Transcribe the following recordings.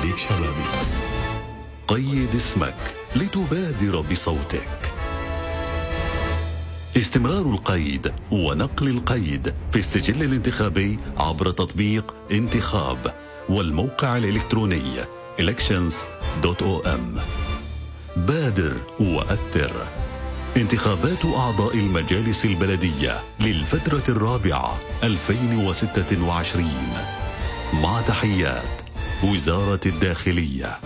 وخليك شبابي. قيد اسمك لتبادر بصوتك. استمرار القيد ونقل القيد في السجل الانتخابي عبر تطبيق انتخاب والموقع الإلكتروني elections.om. بادر وأثر. انتخابات أعضاء المجالس البلدية للفترة الرابعة 2026. مع تحيات وزارة الداخلية.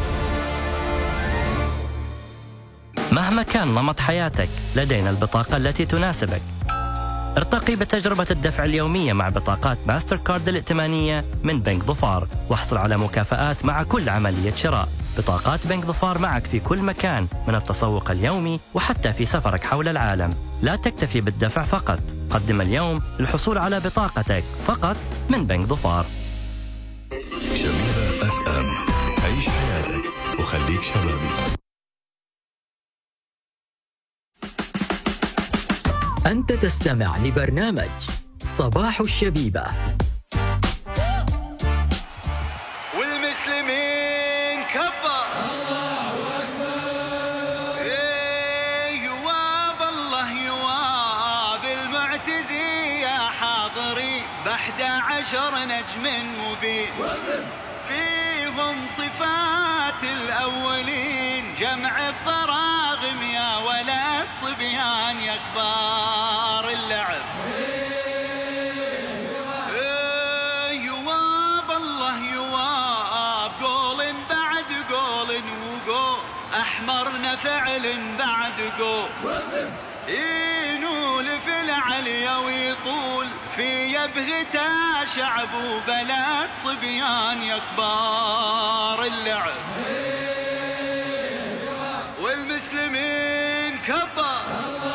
مهما كان نمط حياتك، لدينا البطاقة التي تناسبك. ارتقي بتجربة الدفع اليومية مع بطاقات ماستر كارد الائتمانية من بنك ظفار، واحصل على مكافآت مع كل عملية شراء. بطاقات بنك ظفار معك في كل مكان، من التسوق اليومي وحتى في سفرك حول العالم. لا تكتفي بالدفع فقط، قدم اليوم للحصول على بطاقتك فقط من بنك ظفار. شبيبة FM، عيش حياتك وخليك شبابي. أنت تستمع لبرنامج صباح الشبيبة. والمسلمين كبر الله أكبر. يواب الله يواب المعتزية حاضرين ب11 نجم مبين، فيهم صفات الأولين، جمع الضراغم يا ولد صبيان يا كبار اللعب. يواب الله يواب، قول بعد قول وقول، أحمرنا فعل بعد قول. ينول في العليا ويطول، في يبغته شعب وبلد صبيان يا كبار اللعب. والمسلمين كبر